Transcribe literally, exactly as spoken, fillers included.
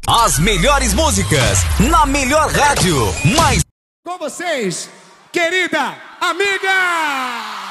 As melhores músicas na melhor rádio. Mais com vocês, querida amiga!